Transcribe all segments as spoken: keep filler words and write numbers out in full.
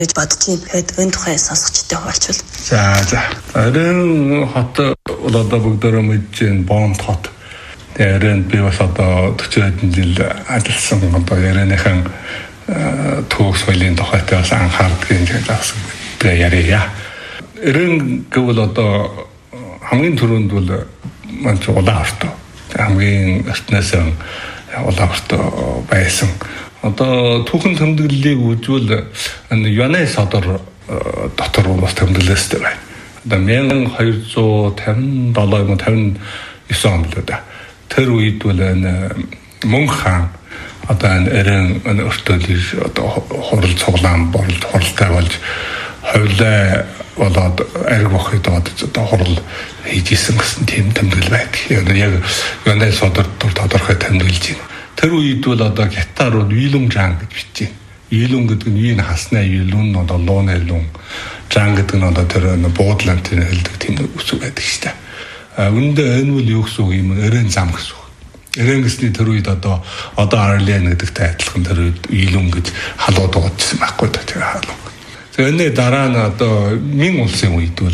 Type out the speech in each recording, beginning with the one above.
гэж бодож байна. Тэгээд энэ тухай сонсогчтой хуваалцвал. За за. Арийн хот бол одоо бүгдөө мэдж Бонд хот. Тэгээд би бас одоо forty жил ажилласан одоо ярианыхан төгс соёлын тухайтай бас анхаардаг юм гэсэн тэгээ яриа. Эрен гэвэл одоо хамгийн түрүүнд бол манч улаан орто. Хамгийн ертнээс улаан орто байсан. Одоо түүхэн тэмдэглэлийг үзвэл Юанэ содор дотор бас тэмдэглэстэй байна. Одоо twelve fifty-seven онд л да. Тэр үед бол энэ Мөнх хаан одоо энэ эрен өртөөлж одоо хурал цуглаан болд хуралтай болж ховлоо болоод ариг бохид одоо хурал хийжсэн гэсэн тийм тэмдэглэл байдаг. Яг Юанэ содор тодорхой тэмдэглэж байна. Тэр үед бол одоо гитар бол Вилүн Жан гэж бичиж байна. Вилүн гэдэг нь вин хаснаа Вилүн одоо лууны лун Жан гэдэг нь одоо тэр буудлан тэр хэлдэг тийм үсэг байдаг шүү дээ. А үүндээ энэ бол юу гэсэн үг юм эрен зам гэсэн үг. Эрен гэсний тэр үед одоо одоо Арлен гэдэгтэй адилхан тэр үед Вилүн гэж халуу дуудсан байхгүй да тэр халуу. Тэгээ энэ дараа нь одоо Мин улсын үед бол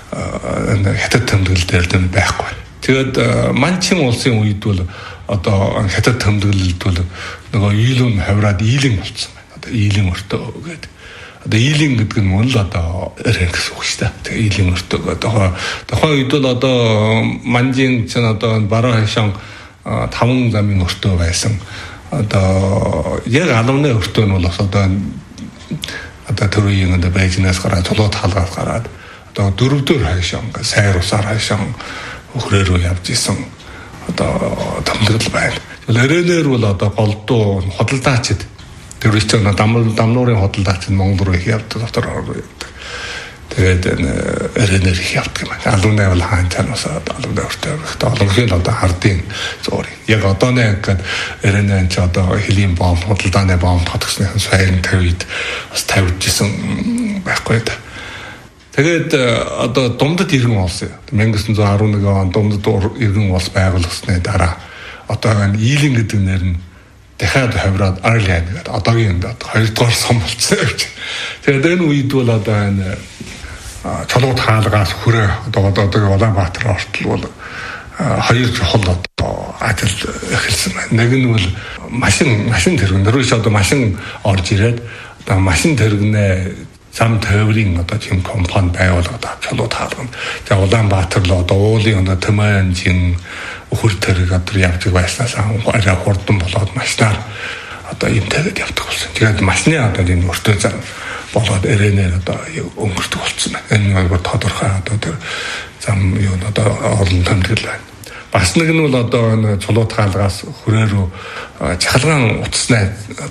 энэ хятад тэмдэглэл дээр юм байхгүй. Тэгээд Манчин улсын үед бол одоо хятад тэмдэглэлд бол нөгөө Вилүн хавраад Ийлэн болцсон байна. Одоо Ийлэн өртөө гэдэг. Одоо Ийлэн гэдэг нь мөн л одоо эрен гэсэн үг шүү дээ. Тэгээ Ийлэн өртөө гэдэг. Тухайн үед бол одоо Манжин ч одоо бараа хашаан таван замын өртөө байсан. Одоо яг алавны өртөө нь бол одоо одоо тэр үеийн одоо Бээжнээс гараад цолоо таалгаас гараад одоо дөрөвдөр хашаан сайр усаар хашаан өхрөө рүү явж исэн. Одоо тэмдэглэл байна. Эренээр бол одоо голдуу хөдөлдаачид тэр их ч дамнуурын хөдөлдаач нь Монгол руу их явдаг дотор ордог. Тэгээд эренээр их явдаг юм байна. Алуунаа бол хаан цаанаас алуунаа өртөө өгөхдөө олонхын одоо хардын зуурь. Яг одооны ингээд эренээр ч одоо хөлийн бом хөдөлдааны бом тодгсныхан сайрын тавьд бас тавьжсэн байхгүй да. Тэгээд одоо Думдад иргэн улс nineteen eleven онд Думдад иргэн улс байгуулсны дараа одоо энэ Ийлэн гэдэг нэр нь дахиад хавраад Арлен гэдэг одоогийн хоёрдугаар сум болчихсон юм чи. Тэгээд энэ үед бол одоо энэ цолууд хаалгаас хүрээ одоо одоо Улаанбаатар ортол бол хоёр чухал одоо ажил эхэлсэн байна. Нэг нь бол машин машин тэргэн дөрөв одоо машин орж ирээд одоо машин тэргэнэ зам төврийн одоо тийм компани байгуулаад цолууд хаалгана. За Улаанбаатар л одоо уулын одоо Тэмэнжин өхөр тэрэг одоо явдаг байснаас арай хурдан болоод машинаар одоо юм тэгээд явдаг болсон. Тэгээд машины одоо энэ өртөө зам болоод эренээр одоо өнгөрдөг болсон байна. Энэ нэг тодорхой одоо тэр зам юу одоо олон тэмдэглэл байна. Бас нэг нь бол одоо энэ цолууд хаалгаас хүрээ рүү чахалгаан утаснаа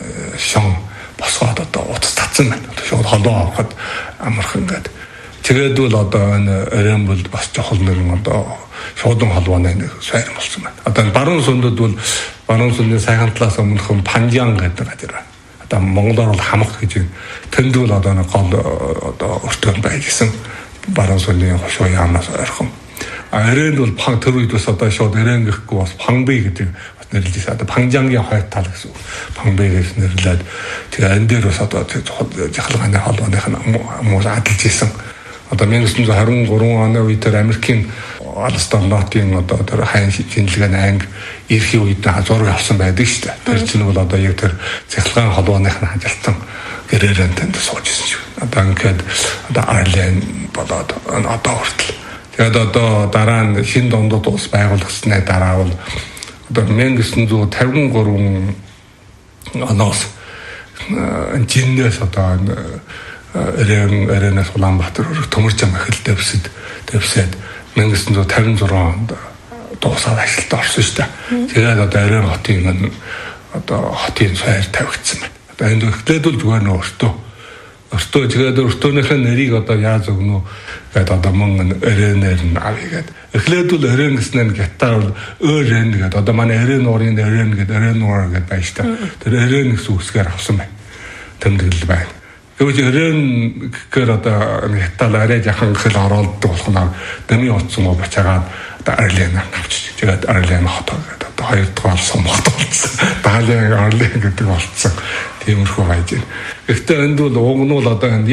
шон босгоод одоо утас татсан байна. Одоо шууд холоо авахад амархан гэдэг. Тэгээд бол одоо энэ эрен бол бас чухал нэгэн одоо шуудан холбооны нэг сайр болсон байна. Одоо баруун сүндэд бол баруун сүндийн сайхан талаас өмнөхөн Панжан гэдэг газар байна. Одоо Монголоор бол хамагт гэж байна. Тэнд бол одоо нэг гол одоо өртөө байжсэн баруун сүндийн хошоо яамаас ойрхон. Эрен бол пан тэр үед бас одоо шууд эрен гэхгүй бас Панбэй гэдэг нэрлэж одоо Панжангийн хойд тал гэсэн үг. Панбээгээс нэрлээд тэгээ энэ дээр бас одоо жахалгааны холбооных нь муу адилж исэн. Одоо nineteen twenty-three оны үед тэр Америкийн Алстон нотын одоо тэр хайн шинжилгээний анги эрхийн үед зураг авсан байдаг шүү дээ. Тэр чинь бол одоо яг тэр жахалгааны холбооных нь хажалтан гэрээрэн тэнд сууж исэн шүү. Одоо ингээд одоо Арлен болоод одоо хүртэл. Тэгээд одоо дараа нь шинэ дундад ус байгуулагдсны дараа бол одоо nineteen fifty-three оноос жиннээс одоо эрен эренээс Улаанбаатар төмөрч ам ахил дэвсэд дэвсэд nineteen fifty-six онд дуусаад ажилд орсон шүү дээ. Тэгээд одоо эрен хотын одоо хотын сайр тавигдсан байна. Одоо энд ихлээд л зүгээр нөө өртөө өртөө тэгээд өртөөнийхөө нэрийг одоо яаж өгнө гэдэг одоо мөн эренээр нь авъя гэдэг. Эхлээд бол эрен гэснээр гитар бол өрен гэдэг. Одоо манай эрен уурын эрен гэдэг эрен уур гэдэг байж та. Тэр эрен гэсэн үсгээр авсан байна. Тэмдэглэл байна. Тэгвэл ерөн гэхээр одоо метал арай яхан хэл оролддог болох нь дэмий утсан уу бачаагаад одоо Арлен авч тэгээд Арлен хотоо гэдэг одоо хоёр дахь сумхот болсон. Даалын Арлен гэдэг болсон. Тиймэрхүү байж байна. Гэхдээ энд бол уг нь бол одоо